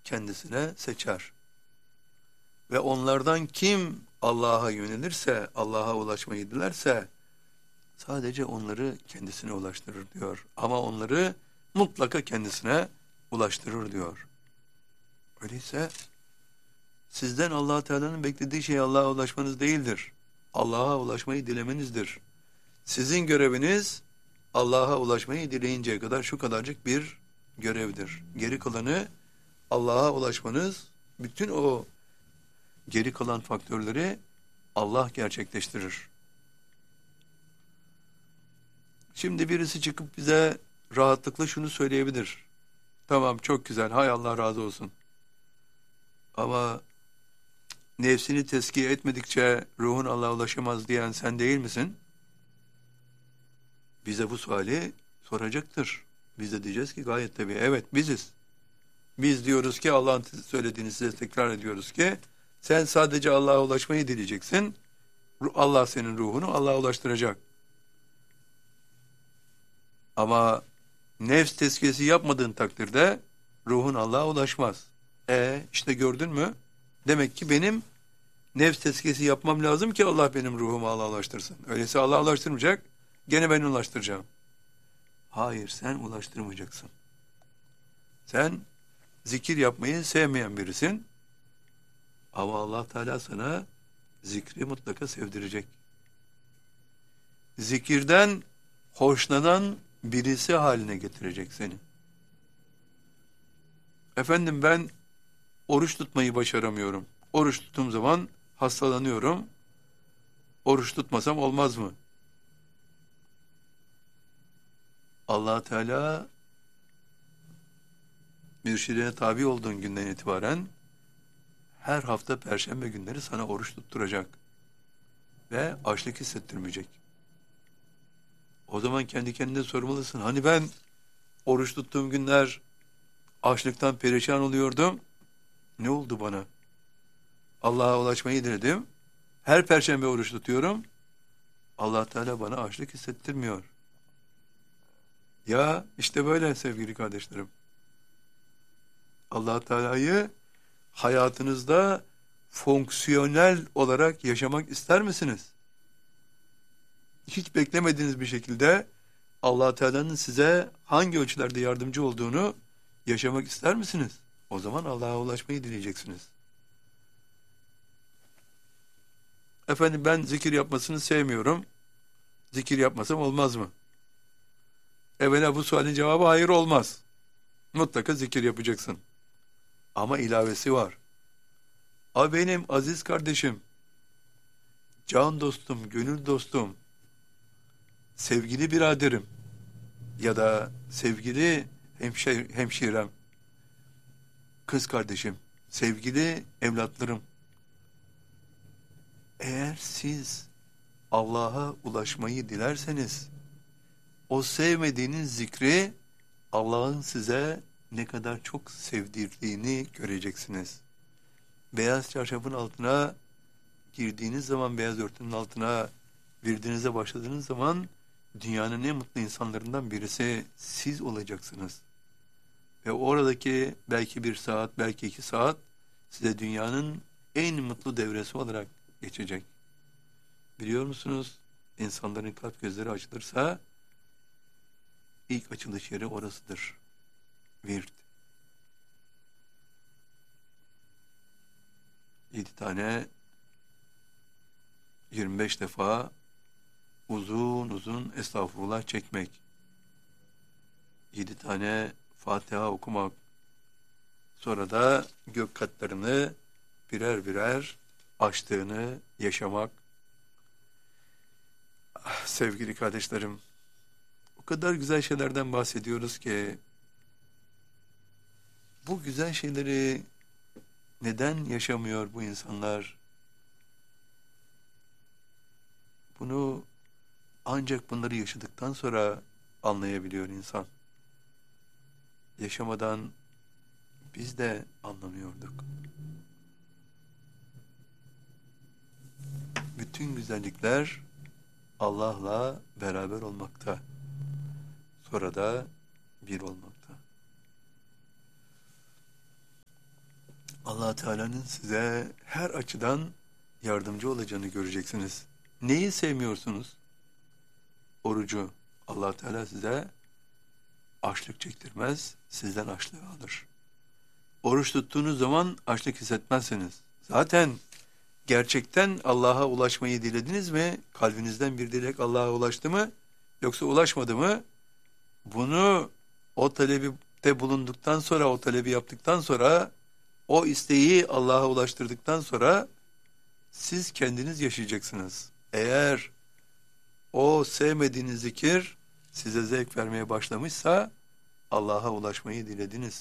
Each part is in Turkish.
kendisine seçer. Ve onlardan kim Allah'a yönelirse, Allah'a ulaşmayı dilerse, sadece onları kendisine ulaştırır diyor. Ama onları mutlaka kendisine ulaştırır diyor. Öyleyse sizden Allah Teala'nın beklediği şey Allah'a ulaşmanız değildir. Allah'a ulaşmayı dilemenizdir. Sizin göreviniz Allah'a ulaşmayı dileyinceye kadar şu kadarcık bir görevdir. Geri kalanı Allah'a ulaşmanız, bütün o geri kalan faktörleri Allah gerçekleştirir. Şimdi birisi çıkıp bize rahatlıkla şunu söyleyebilir. Tamam, çok güzel, hay Allah razı olsun. Ama nefsini tezkiye etmedikçe ruhun Allah'a ulaşamaz diyen sen değil misin? Bize bu suali soracaktır. Biz de diyeceğiz ki gayet tabii evet biziz. Biz diyoruz ki Allah'ın söylediğini size tekrar ediyoruz ki sen sadece Allah'a ulaşmayı dileyeceksin. Allah senin ruhunu Allah'a ulaştıracak. Ama nefs tezkiyesi yapmadığın takdirde ruhun Allah'a ulaşmaz. İşte gördün mü? Demek ki benim nefs tezkiyesi yapmam lazım ki Allah benim ruhumu Allah'a ulaştırsın. Öyleyse Allah ulaştırmayacak, gene ben ulaştıracağım. Hayır, sen ulaştırmayacaksın. Sen zikir yapmayı sevmeyen birisin. Ama Allah Teala sana zikri mutlaka sevdirecek. Zikirden hoşlanan birisi haline getirecek seni. Efendim ben oruç tutmayı başaramıyorum. Oruç tuttuğum zaman hastalanıyorum. Oruç tutmasam olmaz mı? Allah Teala mürşidine tabi olduğun günden itibaren her hafta perşembe günleri sana oruç tutturacak ve açlık hissettirmeyecek. O zaman kendi kendine sormalısın. Hani ben oruç tuttuğum günler açlıktan perişan oluyordum. Ne oldu bana? Allah'a ulaşmayı diledim. Her perşembe oruç tutuyorum. Allah Teala bana açlık hissettirmiyor. Ya işte böyle sevgili kardeşlerim. Allah Teala'yı hayatınızda fonksiyonel olarak yaşamak ister misiniz? Hiç beklemediğiniz bir şekilde Allah Teala'nın size hangi ölçülerde yardımcı olduğunu yaşamak ister misiniz? O zaman Allah'a ulaşmayı dileyeceksiniz. Efendim ben zikir yapmasını sevmiyorum. Zikir yapmasam olmaz mı? Evvela bu sualin cevabı hayır olmaz. Mutlaka zikir yapacaksın. Ama ilavesi var. Benim aziz kardeşim, can dostum, gönül dostum, sevgili biraderim ya da sevgili hemşirem, kız kardeşim, sevgili evlatlarım. Eğer siz Allah'a ulaşmayı dilerseniz, o sevmediğiniz zikri Allah'ın size ne kadar çok sevdirdiğini göreceksiniz. Beyaz çarşafın altına girdiğiniz zaman, beyaz örtünün altına virdiğinize başladığınız zaman dünyanın en mutlu insanlarından birisi siz olacaksınız. Ve oradaki belki 1 saat, belki 2 saat size dünyanın en mutlu devresi olarak geçecek. Biliyor musunuz? İnsanların kalp gözleri açılırsa ilk açılış yeri orasıdır. Virt. 7 tane 25 defa uzun uzun estağfurullah çekmek. 7 tane Fatiha okumak. Sonra da gök katlarını birer birer açtığını yaşamak. Sevgili kardeşlerim, o kadar güzel şeylerden bahsediyoruz ki bu güzel şeyleri neden yaşamıyor bu insanlar? Bunu ancak bunları yaşadıktan sonra anlayabiliyor insan. Yaşamadan biz de anlamıyorduk. Bütün güzellikler Allah'la beraber olmakta. Sonra da bir olmakta. Allah Teala'nın size her açıdan yardımcı olacağını göreceksiniz. Neyi sevmiyorsunuz? Orucu. Allah Teala size açlık çektirmez, sizden açlığı alır. Oruç tuttuğunuz zaman açlık hissetmezsiniz. Zaten gerçekten Allah'a ulaşmayı dilediniz mi? Kalbinizden bir dilek Allah'a ulaştı mı? Yoksa ulaşmadı mı? Bunu o talebde bulunduktan sonra, o talebi yaptıktan sonra, o isteği Allah'a ulaştırdıktan sonra siz kendiniz yaşayacaksınız. Eğer o sevmediğiniz zikir size zevk vermeye başlamışsa Allah'a ulaşmayı dilediniz.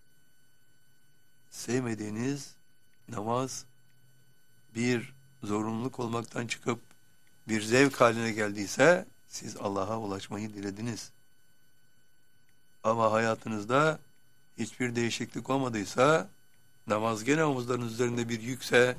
Sevmediğiniz namaz bir zorunluluk olmaktan çıkıp bir zevk haline geldiyse siz Allah'a ulaşmayı dilediniz. Ama hayatınızda hiçbir değişiklik olmadıysa, namaz gene omuzlarınız üzerinde bir yükse,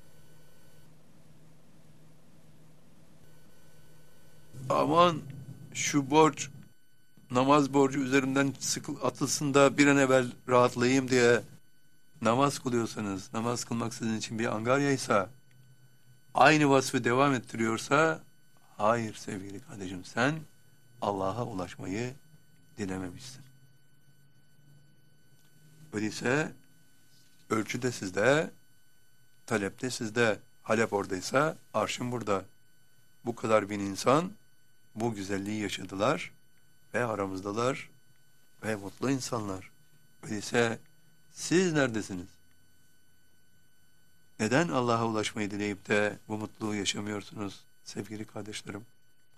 aman şu borç, namaz borcu üzerinden atılsın da bir an evvel rahatlayayım diye namaz kılıyorsanız, namaz kılmak sizin için bir angaryaysa, aynı vasfı devam ettiriyorsa, hayır sevgili kardeşim, sen Allah'a ulaşmayı dilememişsin. Öyleyse ölçü de sizde, talep de sizde. Halep oradaysa arşın burada. Bu kadar bin insan bu güzelliği yaşadılar ve aramızdalar ve mutlu insanlar. Öyleyse siz neredesiniz? Neden Allah'a ulaşmayı dileyip de bu mutluluğu yaşamıyorsunuz sevgili kardeşlerim?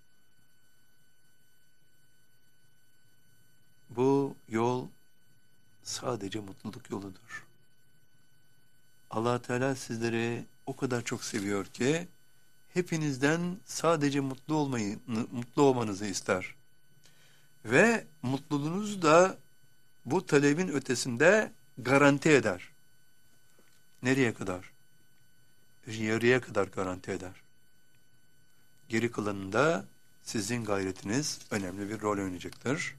Bu yol sadece mutluluk yoludur. Allah Teala sizleri o kadar çok seviyor ki hepinizden sadece mutlu olmanızı ister. Ve mutluluğunuzu da bu talebin ötesinde garanti eder. Nereye kadar? Yarıya kadar garanti eder. Geri kalanında sizin gayretiniz önemli bir rol oynayacaktır.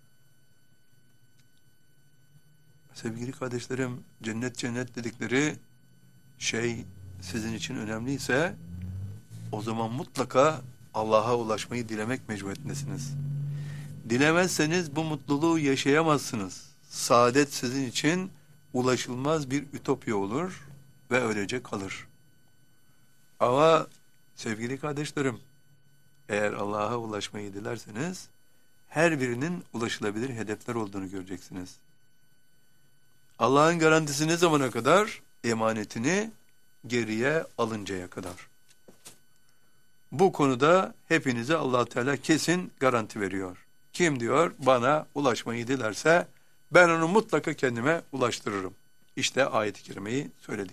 Sevgili kardeşlerim, cennet dedikleri şey sizin için önemliyse o zaman mutlaka Allah'a ulaşmayı dilemek mecburiyetindesiniz. Dilemezseniz bu mutluluğu yaşayamazsınız. Saadet sizin için ulaşılmaz bir ütopya olur ve öylece kalır. Ama sevgili kardeşlerim, eğer Allah'a ulaşmayı dilerseniz her birinin ulaşılabilir hedefler olduğunu göreceksiniz. Allah'ın garantisi ne zamana kadar? Emanetini geriye alıncaya kadar. Bu konuda hepinize Allah Teala kesin garanti veriyor. Kim diyor? Bana ulaşmayı dilerse ben onu mutlaka kendime ulaştırırım. İşte ayet-i kerimeyi söyledik.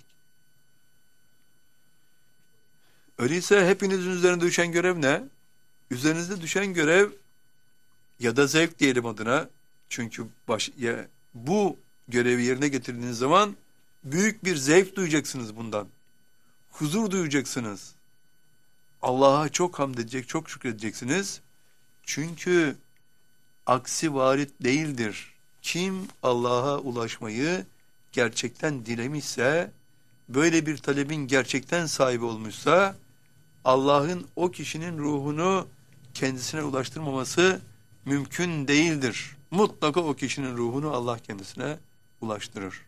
Öyleyse hepinizin üzerinde düşen görev ne? Üzerinizde düşen görev ya da zevk diyelim adına. Çünkü bu görevi yerine getirdiğiniz zaman büyük bir zevk duyacaksınız bundan. Huzur duyacaksınız. Allah'a çok hamd edecek, çok şükredeceksiniz. Çünkü aksi varit değildir. Kim Allah'a ulaşmayı gerçekten dilemişse, böyle bir talebin gerçekten sahibi olmuşsa, Allah'ın o kişinin ruhunu kendisine ulaştırmaması mümkün değildir. Mutlaka o kişinin ruhunu Allah kendisine ulaştırır.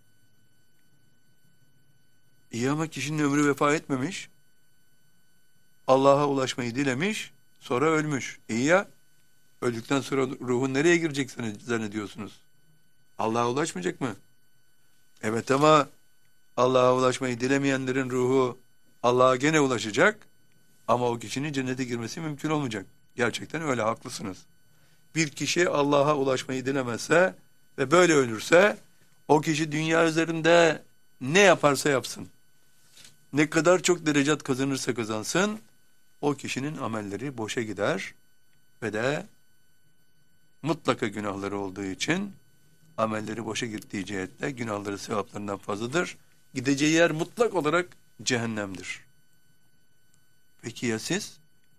İyi ama kişinin ömrü vefa etmemiş, Allah'a ulaşmayı dilemiş, sonra ölmüş. İyi ya, öldükten sonra ruhun nereye girecek zannediyorsunuz? Allah'a ulaşmayacak mı? Evet ama Allah'a ulaşmayı dilemeyenlerin ruhu Allah'a gene ulaşacak ama o kişinin cennete girmesi mümkün olmayacak. Gerçekten öyle, haklısınız. Bir kişi Allah'a ulaşmayı dilemezse ve böyle ölürse o kişi dünya üzerinde ne yaparsa yapsın, ne kadar çok derecat kazanırsa kazansın, o kişinin amelleri boşa gider ve de mutlaka günahları olduğu için amelleri boşa gittiği cihetle günahları sevaplarından fazladır. Gideceği yer mutlak olarak cehennemdir. Peki ya siz?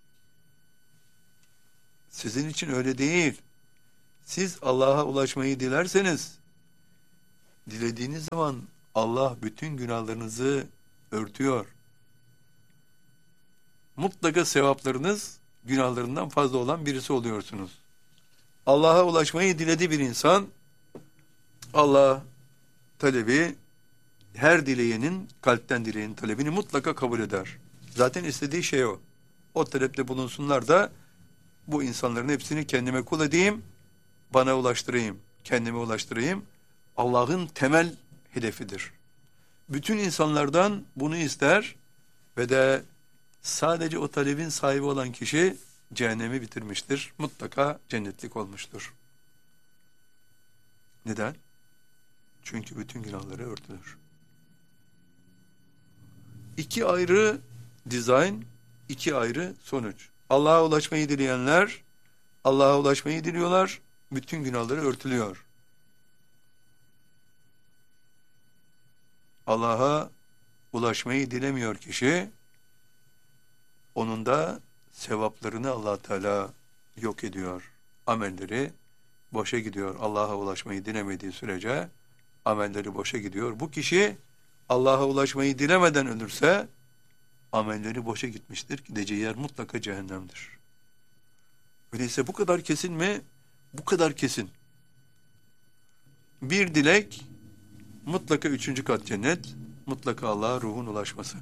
Sizin için öyle değil. Siz Allah'a ulaşmayı dilerseniz, dilediğiniz zaman Allah bütün günahlarınızı örtüyor. Mutlaka sevaplarınız günahlarından fazla olan birisi oluyorsunuz. Allah'a ulaşmayı dilediği bir insan, Allah talebi, her dileyenin, kalpten dileyenin talebini mutlaka kabul eder. Zaten istediği şey o. O talepte bulunsunlar da bu insanların hepsini kendime kul edeyim, bana ulaştırayım, kendime ulaştırayım. Allah'ın temel hedefidir. Bütün insanlardan bunu ister ve de sadece o talebin sahibi olan kişi cehennemi bitirmiştir. Mutlaka cennetlik olmuştur. Neden? Çünkü bütün günahları örtülür. İki ayrı dizayn, iki ayrı sonuç. Allah'a ulaşmayı dileyenler, Allah'a ulaşmayı diliyorlar, bütün günahları örtülüyor. Allah'a ulaşmayı dilemiyor kişi, onun da sevaplarını Allah Teala yok ediyor. Amelleri boşa gidiyor. Allah'a ulaşmayı dilemediği sürece amelleri boşa gidiyor. Bu kişi Allah'a ulaşmayı dilemeden ölürse amelleri boşa gitmiştir. Gideceği yer mutlaka cehennemdir. Öyleyse bu kadar kesin mi? Bu kadar kesin. Bir dilek mutlaka 3. kat cennet, mutlaka Allah'a ruhun ulaşması.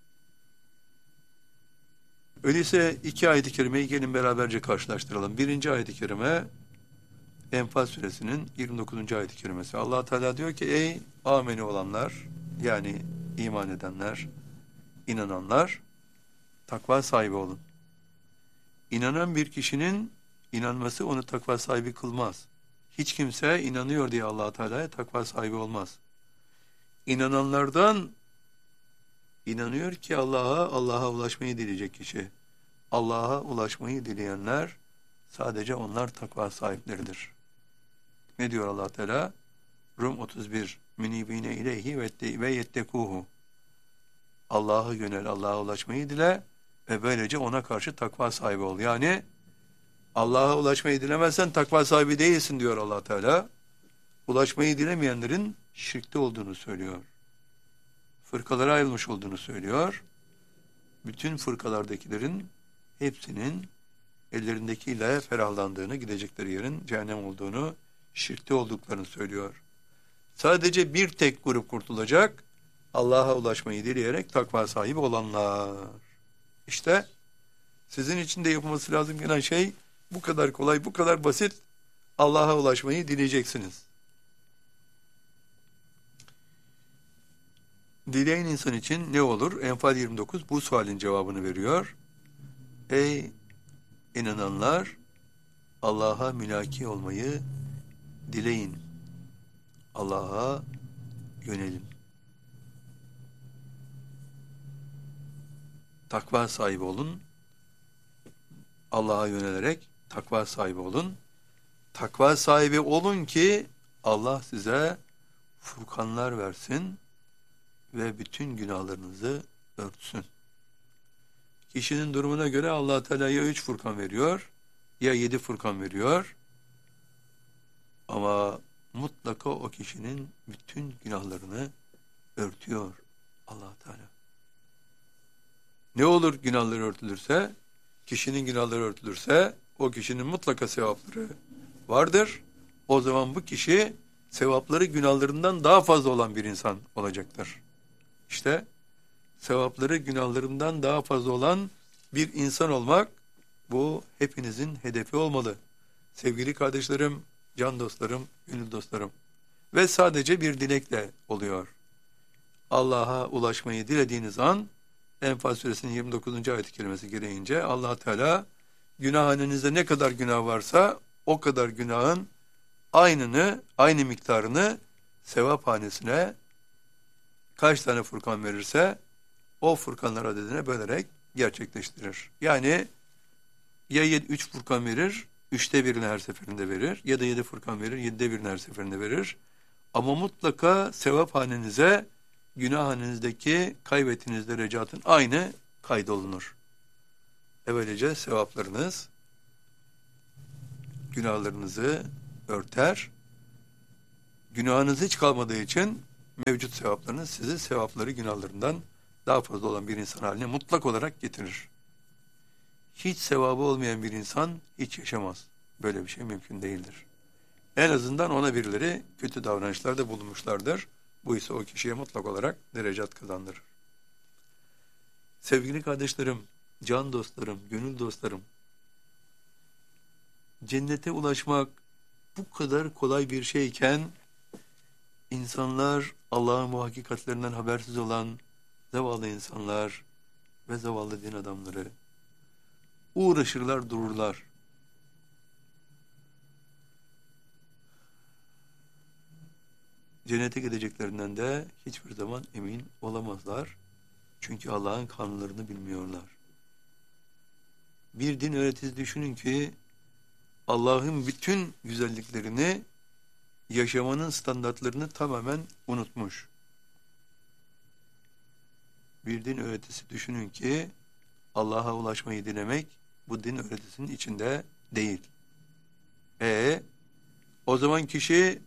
Öyleyse iki ayet-i kerimeyi gelin beraberce karşılaştıralım. 1. ayet-i kerime Enfal suresinin 29. ayet-i kerimesi. Allah Teala diyor ki ey ameni olanlar, yani iman edenler, inananlar, takva sahibi olun. İnanan bir kişinin inanması onu takva sahibi kılmaz. Hiç kimse inanıyor diye Allah Teala'ya takva sahibi olmaz. İnananlardan inanıyor ki Allah'a ulaşmayı dileyecek kişi. Allah'a ulaşmayı dileyenler sadece onlar takva sahipleridir. Ne diyor Allah Teala? Rum 31 Minibine ileyhi ve yettekuhu. Allah'a yönel, Allah'a ulaşmayı dile ve böylece ona karşı takva sahibi ol. Yani Allah'a ulaşmayı dilemezsen takva sahibi değilsin diyor Allah Teala. Ulaşmayı dilemeyenlerin şirkte olduğunu söylüyor. Fırkalara ayrılmış olduğunu söylüyor. Bütün fırkalardakilerin hepsinin ellerindekiyle ferahlandığını, gidecekleri yerin cehennem olduğunu, şirkte olduklarını söylüyor. Sadece bir tek grup kurtulacak, Allah'a ulaşmayı dileyerek takva sahibi olanlar. İşte sizin için de yapılması lazım gelen şey bu kadar kolay, bu kadar basit. Allah'a ulaşmayı dileyeceksiniz. Dileyen insan için ne olur? Enfal 29 bu sualin cevabını veriyor. Ey inananlar, Allah'a mülaki olmayı dileyin. Allah'a yönelin. Takva sahibi olun. Allah'a yönelerek takva sahibi olun. Takva sahibi olun ki Allah size furkanlar versin ve bütün günahlarınızı örtsün. Kişinin durumuna göre Allah Teala ya 3 furkan veriyor ya 7 furkan veriyor. Ama mutlaka o kişinin bütün günahlarını örtüyor Allah Teala. Ne olur günahları örtülürse? Kişinin günahları örtülürse o kişinin mutlaka sevapları vardır. O zaman bu kişi sevapları günahlarından daha fazla olan bir insan olacaktır. İşte sevapları günahlarından daha fazla olan bir insan olmak, bu hepinizin hedefi olmalı. Sevgili kardeşlerim, can dostlarım, gönül dostlarım. Ve sadece bir dilekle oluyor. Allah'a ulaşmayı dilediğiniz an, Enfal suresinin 29. ayet-i kerimesi gereğince Allah Teala günahınızda ne kadar günah varsa o kadar günahın aynı miktarını sevap hanesine kaç tane furkan verirse o furkanlar adedine bölerek gerçekleştirir. Yani ya 3 furkan verir, 3'te birini her seferinde verir ya da 7 furkan verir, 7'de birini her seferinde verir. Ama mutlaka sevap hanenize günah hanenizdeki kaybettiğiniz derecatın aynı kaydolunur. Böylece sevaplarınız günahlarınızı örter. Günahınız hiç kalmadığı için mevcut sevaplarınız sizi sevapları günahlarından daha fazla olan bir insan haline mutlak olarak getirir. Hiç sevabı olmayan bir insan hiç yaşamaz. Böyle bir şey mümkün değildir. En azından ona birileri kötü davranışlarda bulunmuşlardır. Bu ise o kişiye mutlak olarak derecat kazandırır. Sevgili kardeşlerim, can dostlarım, gönül dostlarım, cennete ulaşmak bu kadar kolay bir şeyken, insanlar Allah'ın bu hakikatlerinden habersiz olan zavallı insanlar ve zavallı din adamları uğraşırlar, dururlar. Cennete gideceklerinden de hiçbir zaman emin olamazlar. Çünkü Allah'ın kanunlarını bilmiyorlar. Bir din öğretisi düşünün ki Allah'ın bütün güzelliklerini, yaşamanın standartlarını tamamen unutmuş. Bir din öğretisi düşünün ki Allah'a ulaşmayı dilemek bu din öğretisinin içinde değil. O zaman kişi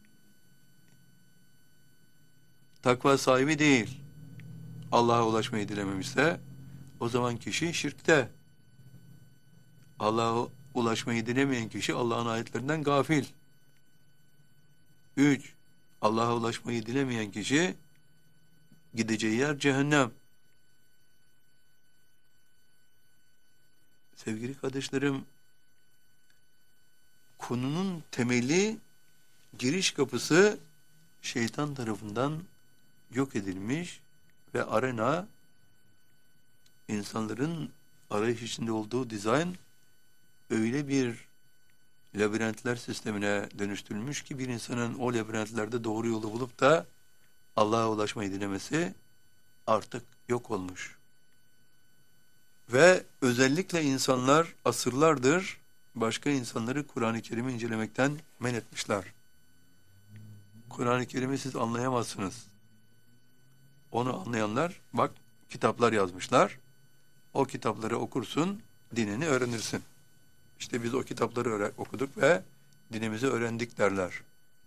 takva sahibi değil. Allah'a ulaşmayı dilememişse o zaman kişi şirkte. Allah'a ulaşmayı dilemeyen kişi Allah'ın ayetlerinden gafil. 3. Allah'a ulaşmayı dilemeyen kişi gideceği yer cehennem. Sevgili kardeşlerim, konunun temeli, giriş kapısı şeytan tarafından yok edilmiş ve arena insanların arayış içinde olduğu dizayn öyle bir labirentler sistemine dönüştürülmüş ki bir insanın o labirentlerde doğru yolu bulup da Allah'a ulaşmayı dilemesi artık yok olmuş. Ve özellikle insanlar asırlardır başka insanları Kur'an-ı Kerim'i incelemekten men etmişler. Kur'an-ı Kerim'i siz anlayamazsınız. Onu anlayanlar, bak kitaplar yazmışlar. O kitapları okursun, dinini öğrenirsin. İşte biz o kitapları okuduk ve dinimizi öğrendik derler.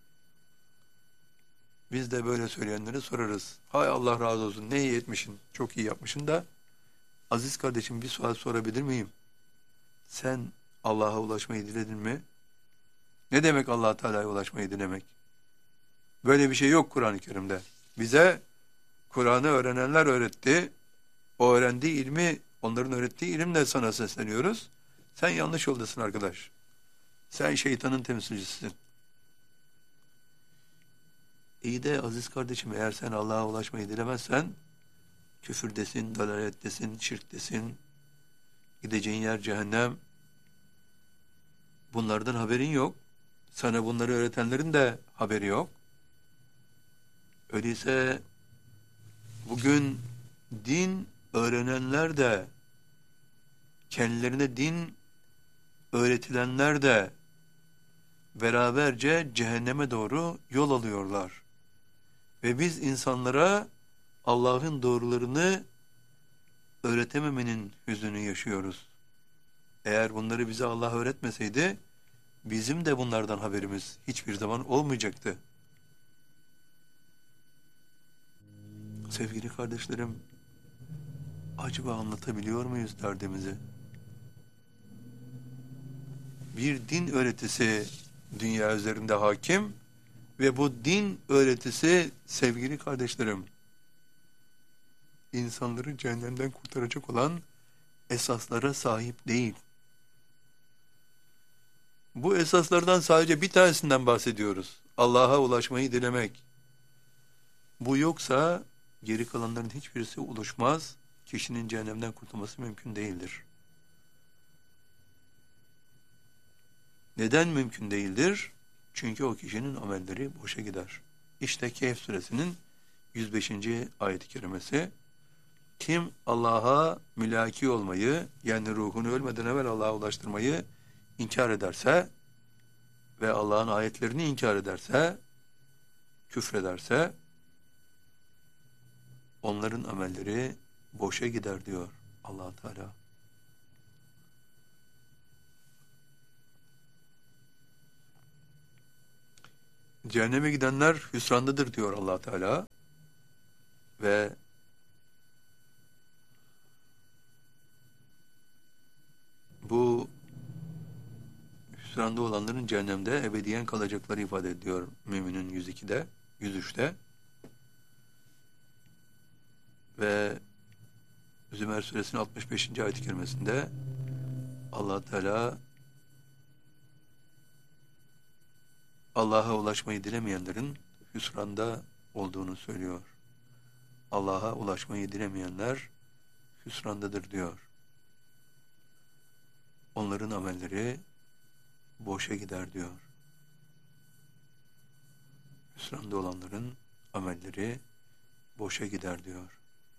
Biz de böyle söyleyenlere sorarız. Hay Allah razı olsun, ne iyi etmişsin, çok iyi yapmışsın da, aziz kardeşim bir sual sorabilir miyim? Sen Allah'a ulaşmayı diledin mi? Ne demek Allah-u Teala'ya ulaşmayı dilemek? Böyle bir şey yok Kur'an-ı Kerim'de. Bize Kur'an'ı öğrenenler öğretti. O öğrendiği ilmi, onların öğrettiği ilimle sana sesleniyoruz. Sen yanlış yoldasın arkadaş. Sen şeytanın temsilcisisin. İyi de aziz kardeşim, eğer sen Allah'a ulaşmayı dilemezsen küfürdesin, dalalettesin, şirktesin, gideceğin yer cehennem. Bunlardan haberin yok. Sana bunları öğretenlerin de haberi yok. Öyleyse bugün din öğrenenler de, kendilerine din öğretilenler de beraberce cehenneme doğru yol alıyorlar. Ve biz insanlara Allah'ın doğrularını öğretememenin hüznünü yaşıyoruz. Eğer bunları bize Allah öğretmeseydi, bizim de bunlardan haberimiz hiçbir zaman olmayacaktı. Sevgili kardeşlerim, acaba anlatabiliyor muyuz derdimizi? Bir din öğretisi dünya üzerinde hakim ve bu din öğretisi sevgili kardeşlerim, insanları cehennemden kurtaracak olan esaslara sahip değil. Bu esaslardan sadece bir tanesinden bahsediyoruz. Allah'a ulaşmayı dilemek. Bu yoksa geri kalanların hiçbirisi oluşmaz. Kişinin cehennemden kurtulması mümkün değildir. Neden mümkün değildir? Çünkü o kişinin amelleri boşa gider. İşte Kehf suresinin 105. ayet-i kerimesi. Kim Allah'a mülaki olmayı, yani ruhunu ölmeden evvel Allah'a ulaştırmayı inkar ederse ve Allah'ın ayetlerini inkar ederse, küfrederse, onların amelleri boşa gider diyor Allah Teala. Cehenneme gidenler hüsrandadır diyor Allah Teala ve bu hüsranda olanların cehennemde ebediyen kalacakları ifade ediyor Müminun 102'de, 103'te ve Zümer suresinin 65. ayet-i kerimesinde Allah Teala Allah'a ulaşmayı dilemeyenlerin hüsranda olduğunu söylüyor. Allah'a ulaşmayı dilemeyenler hüsrandadır diyor. Onların amelleri boşa gider diyor. Hüsranda olanların amelleri boşa gider diyor.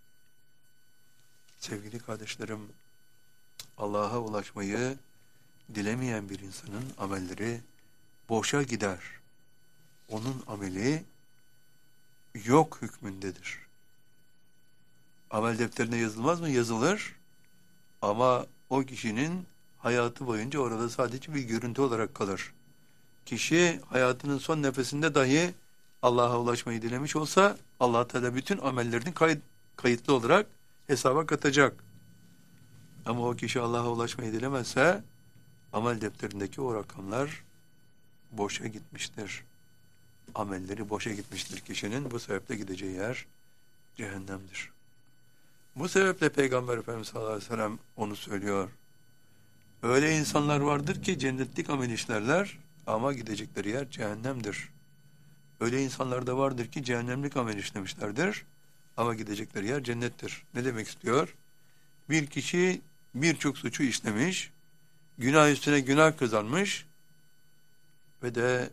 Sevgili kardeşlerim, Allah'a ulaşmayı dilemeyen bir insanın amelleri boşa gider. Onun ameli yok hükmündedir. Amel defterine yazılmaz mı? Yazılır. Ama o kişinin hayatı boyunca orada sadece bir görüntü olarak kalır. Kişi hayatının son nefesinde dahi Allah'a ulaşmayı dilemiş olsa Allah Teala bütün amellerini kayıtlı olarak hesaba katacak. Ama o kişi Allah'a ulaşmayı dilemezse amel defterindeki o rakamlar boşa gitmiştir. Amelleri boşa gitmiştir kişinin. Bu sebeple gideceği yer cehennemdir. Bu sebeple Peygamber Efendimiz sallallahu aleyhi ve sellem onu söylüyor. Öyle insanlar vardır ki cennetlik amel işlerler ama gidecekleri yer cehennemdir. Öyle insanlar da vardır ki cehennemlik amel işlemişlerdir ama gidecekleri yer cennettir. Ne demek istiyor? Bir kişi birçok suçu işlemiş, günah üstüne günah kazanmış ve de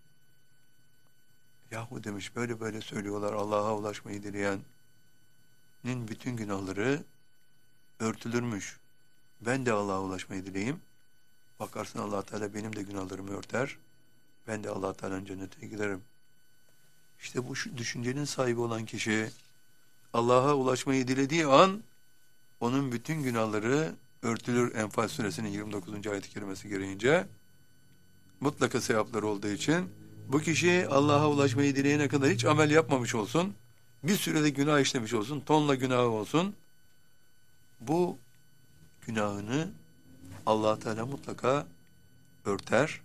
yahu demiş böyle böyle söylüyorlar Allah'a ulaşmayı dileyenin bütün günahları örtülürmüş. Ben de Allah'a ulaşmayı dileyim. Bakarsın Allah Teala benim de günahlarımı örter. Ben de Allah Teala'nın cennetine giderim. İşte bu düşüncenin sahibi olan kişi Allah'a ulaşmayı dilediği an onun bütün günahları örtülür. Enfal suresinin 29. ayet-i kerimesi gereğince mutlaka sevapları olduğu için bu kişi Allah'a ulaşmayı dileyene kadar hiç amel yapmamış olsun. Bir sürede günah işlemiş olsun. Tonla günahı olsun. Bu günahını Allah Teala mutlaka örter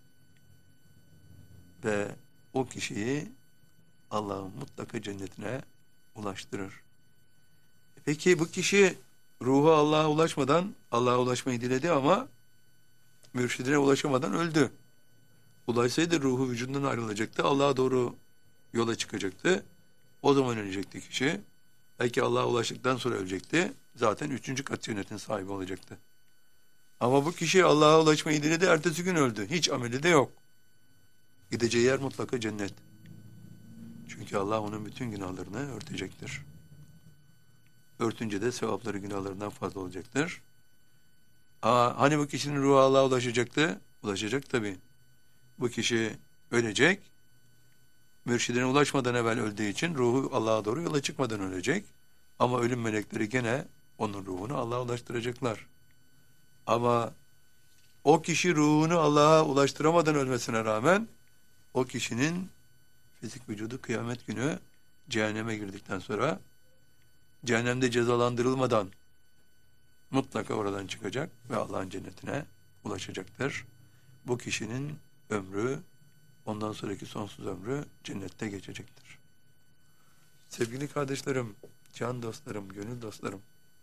ve o kişiyi Allah'ın mutlaka cennetine ulaştırır. Peki bu kişi ruhu Allah'a ulaşmadan Allah'a ulaşmayı diledi ama mürşidine ulaşamadan öldü. Ulaşsaydı ruhu vücudundan ayrılacaktı. Allah'a doğru yola çıkacaktı. O zaman ölecekti kişi. Belki Allah'a ulaştıktan sonra ölecekti. Zaten 3. kat cennetin sahibi olacaktı. Ama bu kişi Allah'a ulaşmayı diledi. Ertesi gün öldü. Hiç ameli de yok. Gideceği yer mutlaka cennet. Çünkü Allah onun bütün günahlarını örtecektir. Örtünce de sevapları günahlarından fazla olacaktır. Hani bu kişinin ruhu Allah'a ulaşacaktı? Ulaşacak tabii. Bu kişi ölecek. Mürşidine ulaşmadan evvel öldüğü için ruhu Allah'a doğru yola çıkmadan ölecek. Ama ölüm melekleri gene onun ruhunu Allah'a ulaştıracaklar. Ama o kişi ruhunu Allah'a ulaştıramadan ölmesine rağmen o kişinin fizik vücudu kıyamet günü cehenneme girdikten sonra cehennemde cezalandırılmadan mutlaka oradan çıkacak ve Allah'ın cennetine ulaşacaktır. Bu kişinin ömrü, ondan sonraki sonsuz ömrü cennette geçecektir. Sevgili kardeşlerim, can dostlarım, gönül dostlarım,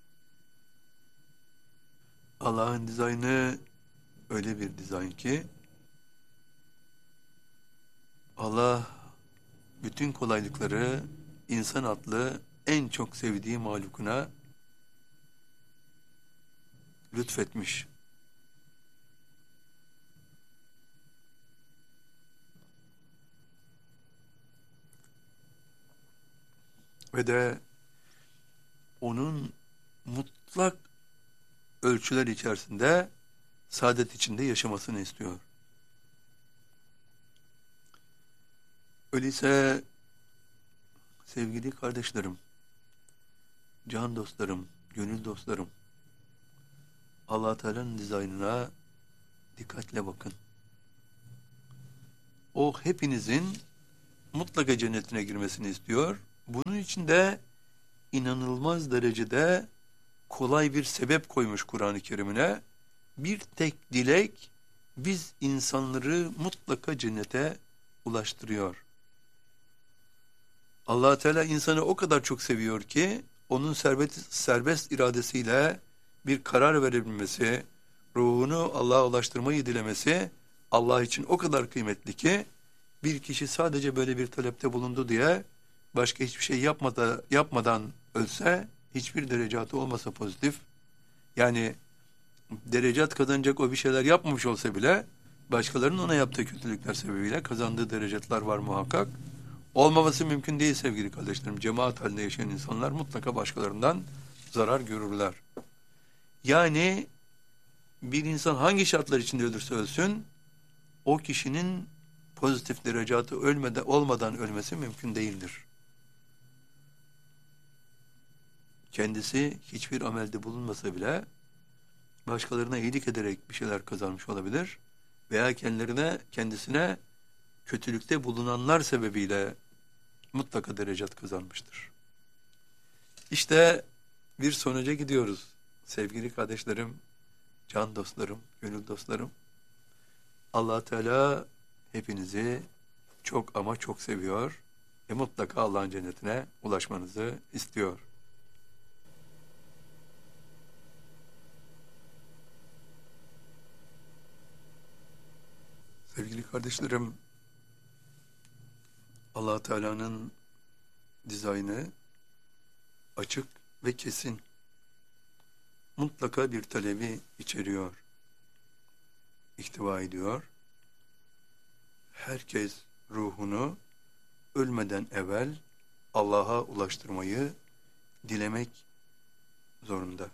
Allah'ın dizaynı öyle bir dizayn ki Allah bütün kolaylıkları insan adlı en çok sevdiği mahlukuna lütfetmiş. Ve de onun mutlak ölçüler içerisinde saadet içinde yaşamasını istiyor. Öyleyse sevgili kardeşlerim, can dostlarım, gönül dostlarım, Allah Teala'nın dizaynına dikkatle bakın. O hepinizin mutlaka cennetine girmesini istiyor. Bunun için de inanılmaz derecede kolay bir sebep koymuş Kur'an-ı Kerim'ine. Bir tek dilek biz insanları mutlaka cennete ulaştırıyor. Allah Teala insanı o kadar çok seviyor ki onun serbest iradesiyle bir karar verebilmesi, ruhunu Allah'a ulaştırmayı dilemesi Allah için o kadar kıymetli ki bir kişi sadece böyle bir talepte bulundu diye başka hiçbir şey yapmadan ölse, hiçbir derecatı olmasa pozitif, yani derecat kazanacak o bir şeyler yapmamış olsa bile başkalarının ona yaptığı kötülükler sebebiyle kazandığı derecatlar var muhakkak. Olmaması mümkün değil sevgili kardeşlerim. Cemaat halinde yaşayan insanlar mutlaka başkalarından zarar görürler. Yani bir insan hangi şartlar içinde ölürse ölsün, o kişinin pozitif derecatı olmadan ölmesi mümkün değildir. Kendisi hiçbir amelde bulunmasa bile başkalarına iyilik ederek bir şeyler kazanmış olabilir veya kendisine kötülükte bulunanlar sebebiyle mutlaka derecat kazanmıştır. İşte bir sonuca gidiyoruz. Sevgili kardeşlerim, can dostlarım, gönül dostlarım. Allah Teala hepinizi çok ama çok seviyor ve mutlaka Allah'ın cennetine ulaşmanızı istiyor. Sevgili kardeşlerim, Allah Teala'nın dizaynı açık ve kesin. Mutlaka bir talebi içeriyor, ihtiva ediyor. Herkes ruhunu ölmeden evvel Allah'a ulaştırmayı dilemek zorunda.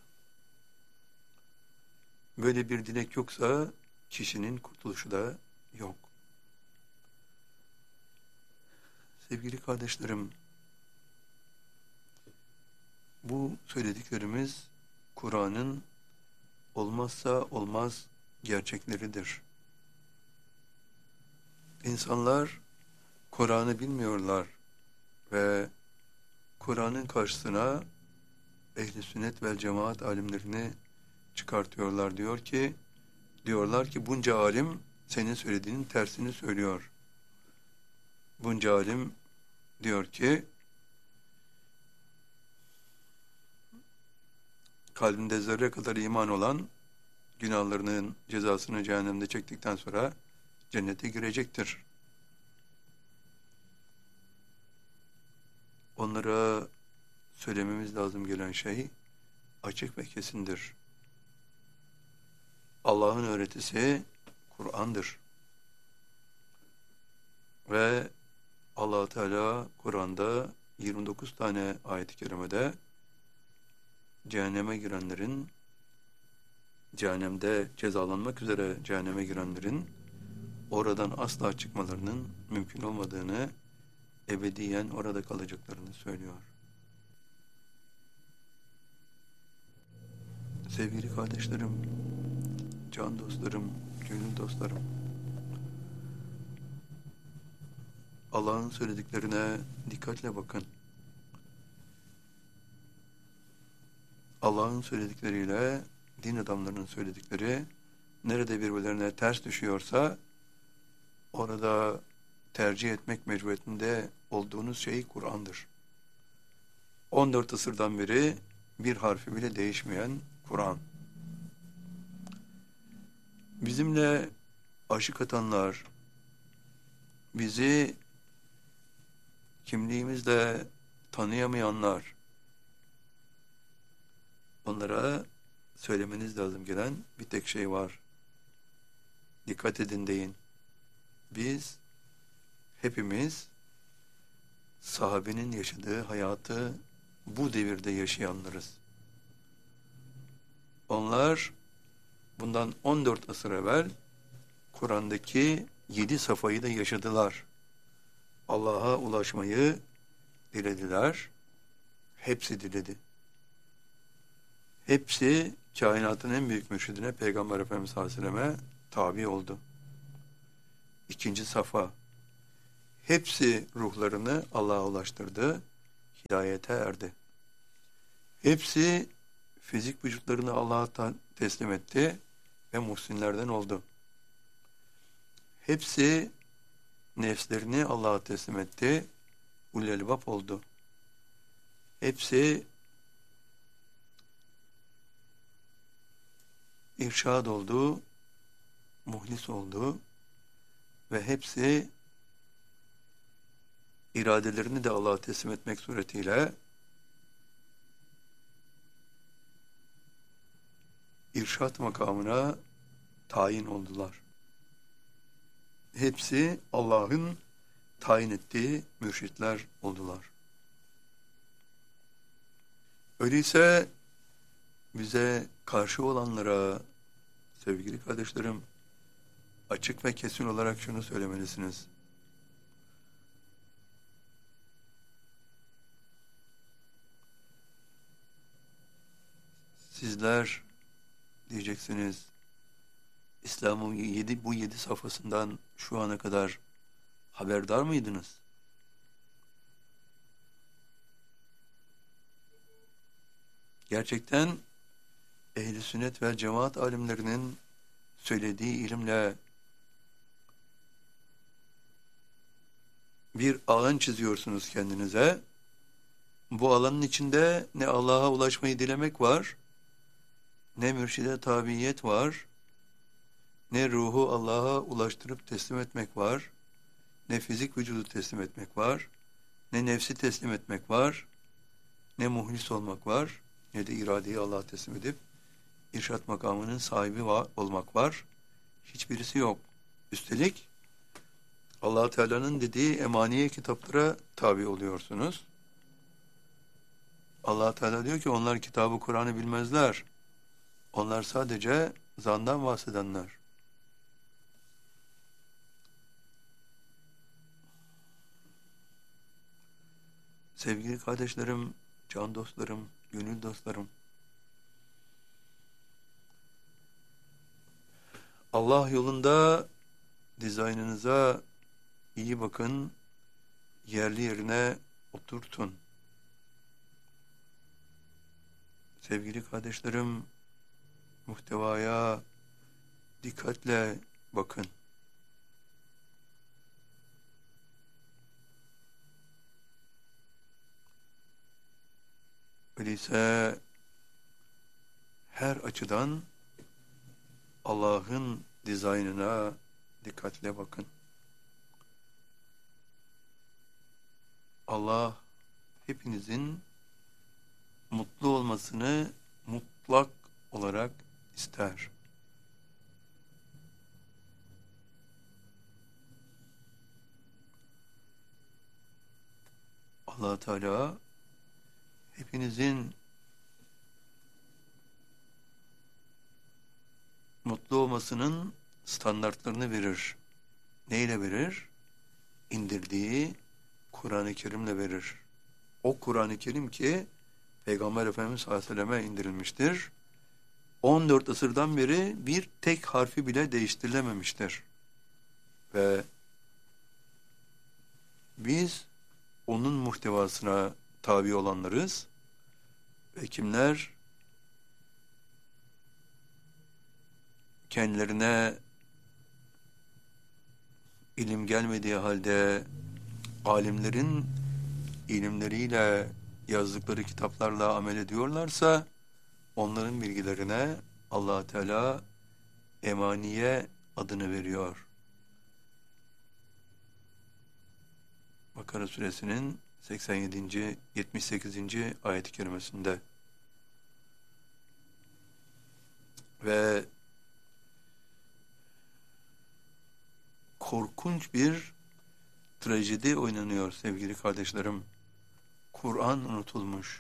Böyle bir dilek yoksa kişinin kurtuluşu da yok. Sevgili kardeşlerim, bu söylediklerimiz Kur'an'ın olmazsa olmaz gerçekleridir. İnsanlar Kur'an'ı bilmiyorlar ve Kur'an'ın karşısına ehl-i sünnet vel cemaat alimlerini çıkartıyorlar. Diyorlar ki bunca alim senin söylediğinin tersini söylüyor. Bunca alim diyor ki kalbinde zerre kadar iman olan günahlarının cezasını cehennemde çektikten sonra cennete girecektir. Onlara söylememiz lazım gelen şey açık ve kesindir. Allah'ın öğretisi Kur'an'dır. Ve Allah Teala Kur'an'da 29 tane ayet-i kerimede cehennemde cezalanmak üzere cehenneme girenlerin oradan asla çıkmalarının mümkün olmadığını, ebediyen orada kalacaklarını söylüyor. Sevgili kardeşlerim, can dostlarım, gönül dostlarım, Allah'ın söylediklerine dikkatle bakın. Allah'ın söyledikleriyle din adamlarının söyledikleri nerede birbirlerine ters düşüyorsa orada tercih etmek mecburiyetinde olduğunuz şey Kur'an'dır. 14 asırdan beri bir harfi bile değişmeyen Kur'an. Bizimle aşık atanlar, bizi kimliğimizle tanıyamayanlar, onlara söylemeniz lazım gelen bir tek şey var. Dikkat edin deyin. Biz hepimiz sahabenin yaşadığı hayatı bu devirde yaşayanlarız. Onlar bundan 14 asır evvel Kur'an'daki 7 safhayı da yaşadılar. Allah'a ulaşmayı dilediler. Hepsi diledi. Hepsi kainatın en büyük mürşidine Peygamber Efendimiz sallallahu aleyhi ve selleme tabi oldu. İkinci safa. hepsi ruhlarını Allah'a ulaştırdı, hidayete erdi. Hepsi fizik vücutlarını Allah'a teslim etti ve muhsinlerden oldu. Hepsi nefslerini Allah'a teslim etti, ulul elbab oldu. Hepsi irşad oldu, muhlis oldu ve hepsi iradelerini de Allah'a teslim etmek suretiyle irşad makamına tayin oldular. Hepsi Allah'ın tayin ettiği mürşitler oldular. Öyleyse bize karşı olanlara, sevgili kardeşlerim, açık ve kesin olarak şunu söylemelisiniz. Sizler diyeceksiniz, İslam'ın bu 7 safhasından şu ana kadar haberdar mıydınız? Gerçekten ehl-i sünnet ve cemaat alimlerinin söylediği ilimle bir alan çiziyorsunuz kendinize. Bu alanın içinde ne Allah'a ulaşmayı dilemek var, ne mürşide tabiyet var, ne ruhu Allah'a ulaştırıp teslim etmek var, ne fizik vücudu teslim etmek var, ne nefsi teslim etmek var, ne muhlis olmak var, ne de iradeyi Allah'a teslim edip irşat makamının sahibi olmak var. Hiçbirisi yok. Üstelik Allah Teala'nın dediği emaniye kitaplara tabi oluyorsunuz. Allah Teala diyor ki onlar kitabı Kur'an'ı bilmezler. Onlar sadece zandan bahsedenler. Sevgili kardeşlerim, can dostlarım, gönül dostlarım, Allah yolunda dizaynınıza iyi bakın, yerli yerine oturtun. Sevgili kardeşlerim, muhtevaya dikkatle bakın. Öyleyse her açıdan Allah'ın dizaynına dikkatle bakın. Allah hepinizin mutlu olmasını mutlak olarak ister. Allah Teala hepinizin mutlu olmasının standartlarını verir. Neyle verir? İndirdiği Kur'an-ı Kerim'le verir. O Kur'an-ı Kerim ki Peygamber Efendimiz sallallahu aleyhi ve selleme indirilmiştir. 14 asırdan beri bir tek harfi bile değiştirilememiştir. Ve biz onun muhtevasına tabi olanlarız. Ve kimler kendilerine ilim gelmediği halde alimlerin ilimleriyle yazdıkları kitaplarla amel ediyorlarsa onların bilgilerine Allah Teala emaniye adını veriyor. Bakara suresinin 87. 78. ayet-i kerimesinde. Ve korkunç bir trajedi oynanıyor sevgili kardeşlerim. Kur'an unutulmuş.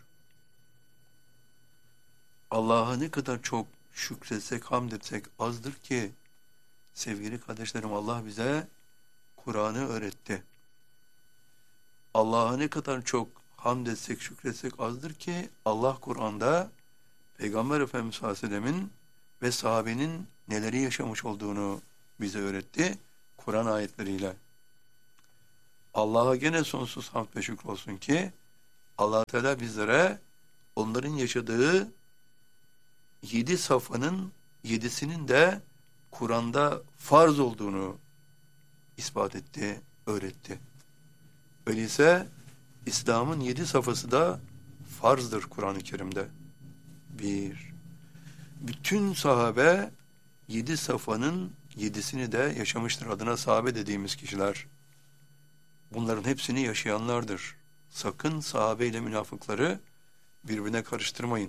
Allah'a ne kadar çok şükretsek, hamd etsek azdır ki sevgili kardeşlerim Allah bize Kur'an'ı öğretti. Allah'a ne kadar çok hamd etsek, şükretsek azdır ki Allah Kur'an'da Peygamber Efendimiz sallallahu aleyhi ve sellemin ve sahabenin neleri yaşamış olduğunu bize öğretti Kur'an ayetleriyle. Allah'a gene sonsuz hamd ve şükür olsun ki Allah Teala bizlere onların yaşadığı 7 safhanın 7'sinin de Kur'an'da farz olduğunu ispat etti, öğretti. Öyleyse İslam'ın 7 safhası da farzdır Kur'an-ı Kerim'de. Bir, bütün sahabe 7 safhanın 7'sini de yaşamıştır. Adına sahabe dediğimiz kişiler. Bunların hepsini yaşayanlardır. Sakın sahabe ile münafıkları birbirine karıştırmayın.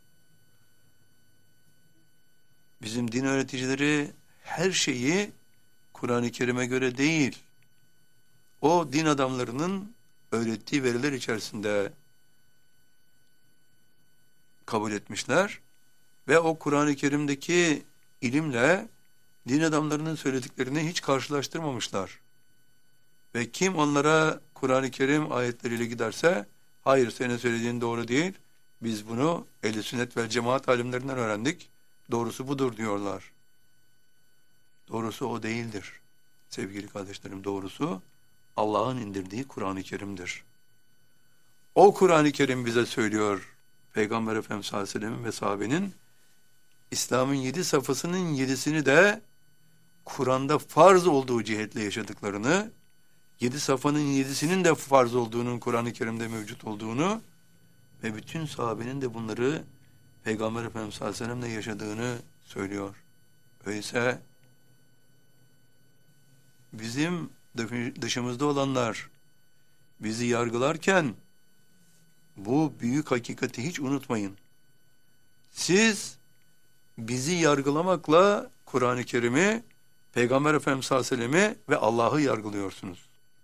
Bizim din öğreticileri her şeyi Kur'an-ı Kerim'e göre değil, o din adamlarının öğrettiği veriler içerisinde kabul etmişler ve o Kur'an-ı Kerim'deki ilimle din adamlarının söylediklerini hiç karşılaştırmamışlar. Ve kim onlara Kur'an-ı Kerim ayetleriyle giderse, hayır senin söylediğin doğru değil, biz bunu ehl-i sünnet vel cemaat alimlerinden öğrendik, doğrusu budur diyorlar. Doğrusu o değildir. Sevgili kardeşlerim, doğrusu Allah'ın indirdiği Kur'an-ı Kerim'dir. O Kur'an-ı Kerim bize söylüyor, Peygamber Efendimiz sallallahu aleyhi ve sellem'in ve sahabenin, İslam'ın 7 safhasının 7'sini de Kur'an'da farz olduğu cihetle yaşadıklarını, 7 safhanın 7'sinin de farz olduğunun Kur'an-ı Kerim'de mevcut olduğunu ve bütün sahabenin de bunları Peygamber Efendimiz sallallahu aleyhi ve sellem'le yaşadığını söylüyor. Öyleyse bizim dışımızda olanlar bizi yargılarken bu büyük hakikati hiç unutmayın. Siz bizi yargılamakla Kur'an-ı Kerim'i, Peygamber Efendimiz sallallahu aleyhi ve sellem'i ve Allah'ı yargılıyorsunuz.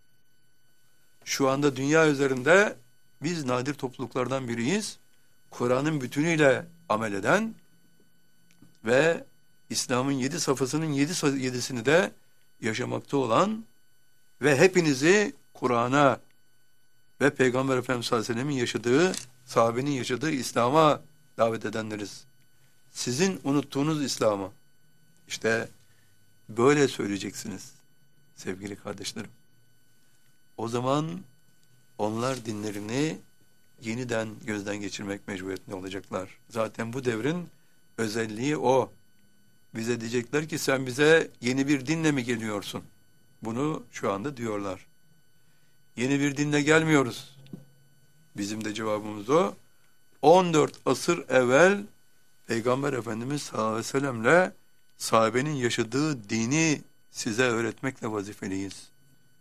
Şu anda dünya üzerinde biz nadir topluluklardan biriyiz. Kur'an'ın bütünüyle amel eden ve İslam'ın 7 safhasının 7'sini de yaşamakta olan ve hepinizi Kur'an'a ve Peygamber Efendimiz sallallahu aleyhi ve sellem'in yaşadığı, sahabenin yaşadığı İslam'a davet edenleriz. Sizin unuttuğunuz İslam'ı işte böyle söyleyeceksiniz sevgili kardeşlerim. O zaman onlar dinlerini yeniden gözden geçirmek mecburiyetinde olacaklar. Zaten bu devrin özelliği o. Bize diyecekler ki sen bize yeni bir dinle mi geliyorsun? Bunu şu anda diyorlar. Yeni bir dinle gelmiyoruz. Bizim de cevabımız o. 14 asır evvel Peygamber Efendimiz sallallahu aleyhi ve sellem'le sahabenin yaşadığı dini size öğretmekle vazifeliyiz.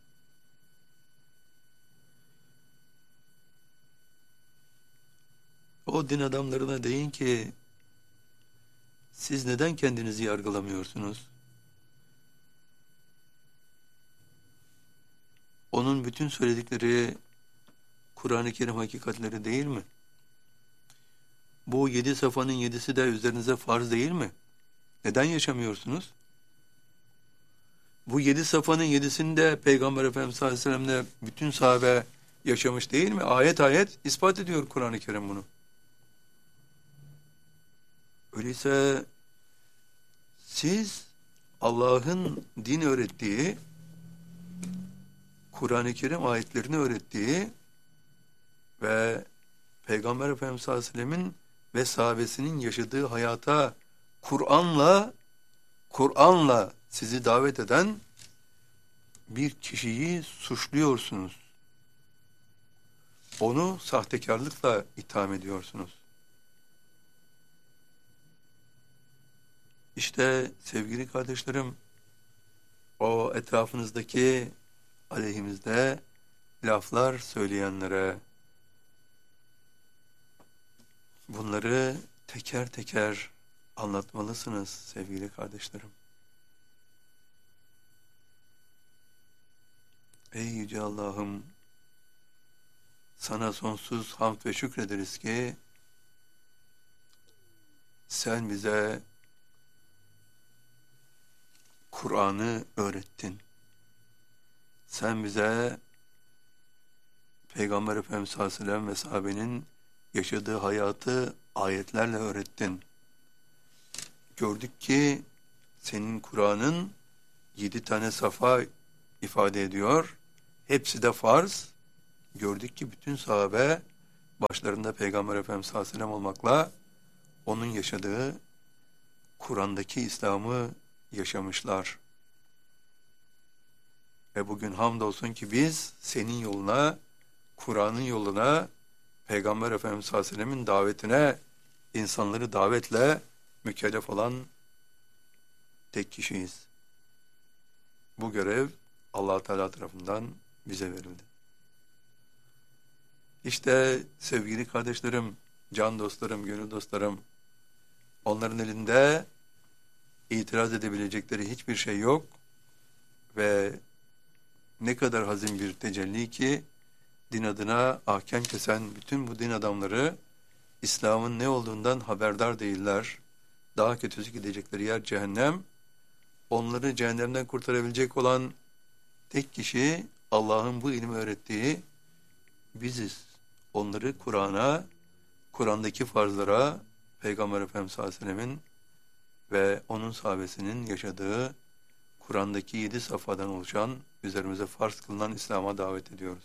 O din adamlarına deyin ki siz neden kendinizi yargılamıyorsunuz? Onun bütün söyledikleri Kur'an-ı Kerim hakikatleri değil mi? Bu 7 safhanın 7'si de üzerinize farz değil mi? Neden yaşamıyorsunuz? Bu 7 safhanın 7'sini de Peygamber Efendimiz sallallahu aleyhi ve sellem'le bütün sahabe yaşamış değil mi? Ayet ayet ispat ediyor Kur'an-ı Kerim bunu. Öyleyse siz Allah'ın din öğrettiği, Kur'an-ı Kerim ayetlerini öğrettiği ve Peygamber Efendimiz sallallahu aleyhi ve sellemin ve sahabesinin yaşadığı hayata Kur'an'la sizi davet eden bir kişiyi suçluyorsunuz. Onu sahtekarlıkla itham ediyorsunuz. İşte sevgili kardeşlerim, o etrafınızdaki aleyhimizde laflar söyleyenlere bunları teker teker anlatmalısınız sevgili kardeşlerim. Ey Yüce Allah'ım, sana sonsuz hamd ve şükrederiz ki sen bize Kur'an'ı öğrettin. Sen bize Peygamber Efendimiz sallallahu aleyhi ve sellem ve sahabenin yaşadığı hayatı ayetlerle öğrettin. Gördük ki senin Kur'an'ın 7 tane safa ifade ediyor. Hepsi de farz. Gördük ki bütün sahabe başlarında Peygamber Efendimiz sallallahu aleyhi ve sellem olmakla onun yaşadığı Kur'an'daki İslam'ı yaşamışlar. Ve bugün hamdolsun ki biz senin yoluna, Kur'an'ın yoluna, Peygamber Efendimiz sallallahu aleyhi ve sellemin davetine, insanları davetle mükellef olan tek kişiyiz. Bu görev Allah Teala tarafından bize verildi. İşte sevgili kardeşlerim, can dostlarım, gönül dostlarım, onların elinde itiraz edebilecekleri hiçbir şey yok ve ne kadar hazin bir tecelli ki din adına ahkam kesen bütün bu din adamları İslam'ın ne olduğundan haberdar değiller. Daha kötüsü gidecekleri yer cehennem. Onları cehennemden kurtarabilecek olan tek kişi Allah'ın bu ilmi öğrettiği biziz. Onları Kur'an'a, Kur'an'daki farzlara, Peygamber Efendimiz sallallahu aleyhi ve sellemin ve onun sahabesinin yaşadığı Kur'an'daki 7 safhadan oluşan, üzerimize farz kılınan İslam'a davet ediyoruz.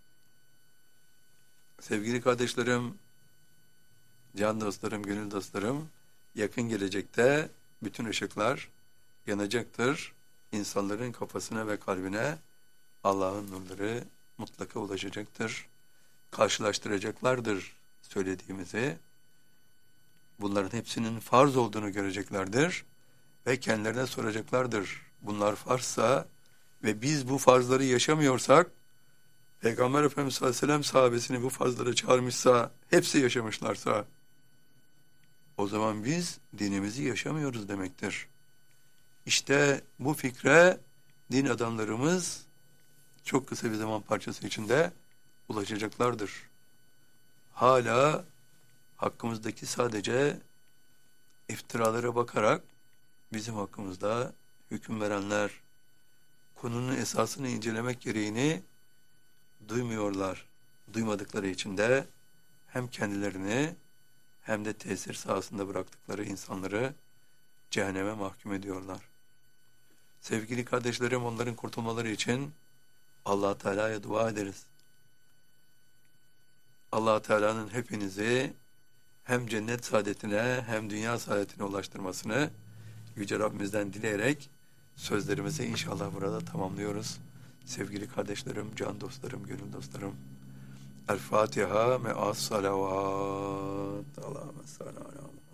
Sevgili kardeşlerim, can dostlarım, gönül dostlarım, yakın gelecekte bütün ışıklar yanacaktır. İnsanların kafasına ve kalbine Allah'ın nurları mutlaka ulaşacaktır. Karşılaştıracaklardır söylediğimizi. Bunların hepsinin farz olduğunu göreceklerdir ve kendilerine soracaklardır. Bunlar farzsa ve biz bu farzları yaşamıyorsak, Peygamber Efendimiz sallallahu aleyhi ve sellem sahabesini bu farzlara çağırmışsa, hepsi yaşamışlarsa, o zaman biz dinimizi yaşamıyoruz demektir. İşte bu fikre din adamlarımız çok kısa bir zaman parçası içinde ulaşacaklardır. Hala hakkımızdaki sadece iftiralara bakarak bizim hakkımızda hüküm verenler konunun esasını incelemek gereğini duymuyorlar. Duymadıkları için de hem kendilerini hem de tesir sahasında bıraktıkları insanları cehenneme mahkum ediyorlar. Sevgili kardeşlerim, onların kurtulmaları için Allah Teala'ya dua ederiz. Allah Teala'nın hepinizi hem cennet saadetine hem dünya saadetine ulaştırmasını Yüce Rabbimizden dileyerek sözlerimizi inşallah burada tamamlıyoruz. Sevgili kardeşlerim, can dostlarım, gönül dostlarım. El Fatiha me'as salavat. Allahümme salli ala